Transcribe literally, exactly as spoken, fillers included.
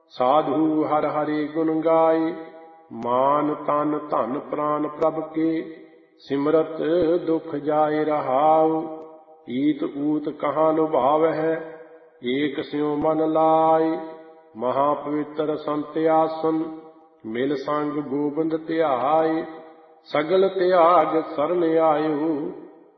ਸਾਧੂ ਹਰਿ ਹਰਿ ਗੁਣ ਗਾਏ। ਮਾਨ ਤਨ ਧਨ ਪ੍ਰਾਨ ਪ੍ਰਭ ਕੇ, ਸਿਮਰਤ ਦੁਖ ਜਾਏ ਰਹਾਉ। ਈਤ ਊਤ ਕਹਾਂ ਲੁਭਾਵਹਿ, ਏਕ ਸਿਉ ਮਨ ਲਾਏ। ਮਹਾ ਪਵਿੱਤਰ ਸੰਤ ਆਸਨ, ਮਿਲ ਸੰਗ ਗੋਬਿੰਦ ਧਿਆਏ। ਸਗਲ ਤਿਆਗ ਸਰਨ ਆਇਓ,